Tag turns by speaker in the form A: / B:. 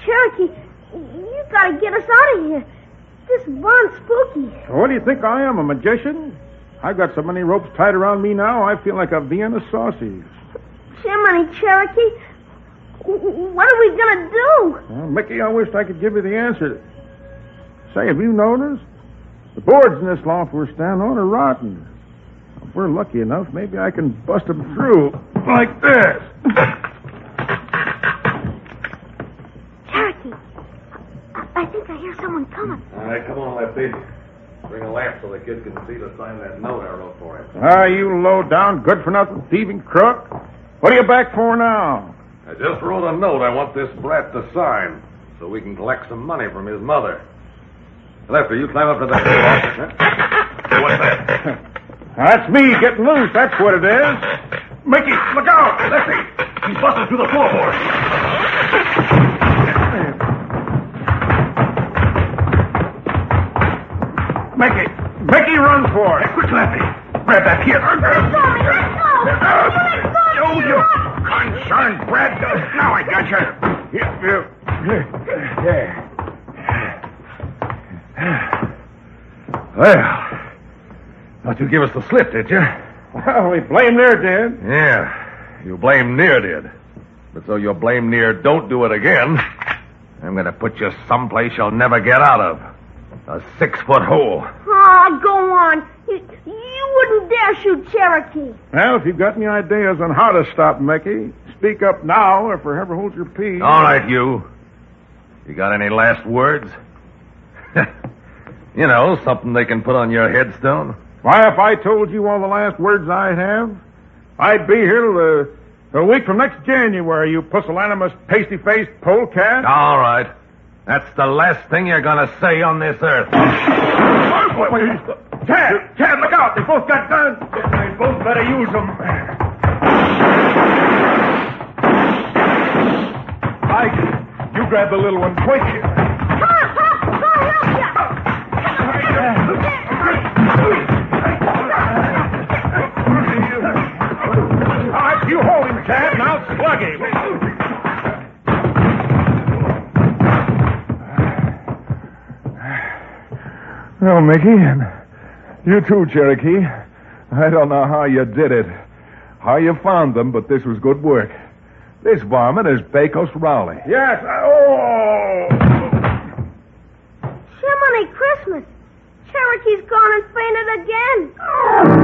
A: Cherokee, you gotta get us out of here. This barn's spooky.
B: What do you think I am, a magician? I've got so many ropes tied around me now, I feel like a Vienna sausage.
A: Jiminy Cherokee, what are we gonna do?
B: Well, Mickey, I wished I could give you the answer. Say, have you noticed? The boards in this loft we're standing on are rotten. If we're lucky enough, maybe I can bust them through like this.
A: Cherokee, I think I hear someone coming.
C: All right, come on, Lefty. Bring a lamp so the kid can see to sign that note I wrote for him.
B: You low-down, good-for-nothing thieving crook. What are you back for now?
C: I just wrote a note I want this brat to sign so we can collect some money from his mother. Lefty, you climb up to that door. Huh? What's that?
B: That's me getting loose, that's what it is.
C: Mickey, look out! Lefty, he's busting through the floorboard.
B: Mickey, run for it.
C: Quick, Lefty. Grab that kid.
A: Let go!
C: You concerned brat. Now I got you. Well, thought you give us the slip, did you?
B: Well, we blame their did.
C: Yeah, you blame Near did. But so you blame Near don't do it again, I'm going to put you someplace you'll never get out of. A 6-foot hole.
A: Oh, go on. You wouldn't dare shoot Cherokee.
B: Well, if you've got any ideas on how to stop Mickey, speak up now or forever hold your peace.
C: All right, you. You got any last words? You know, something they can put on your headstone.
B: Why, if I told you all the last words I have, I'd be here till a week from next January, you pusillanimous, pasty-faced polecat.
C: All right. That's the last thing you're going to say on this earth.
B: Chad, look out. They both got guns. They both better use them. Mike, you grab the little one quick. All right, you hold him, Chad, and I'll slug him.
D: Well, Mickey, and you too, Cherokee. I don't know how you did it, how you found them, but this was good work. This varmint is Pecos Rowley.
B: Yes,
A: Jiminy Christmas. Cherokee's gone and fainted again.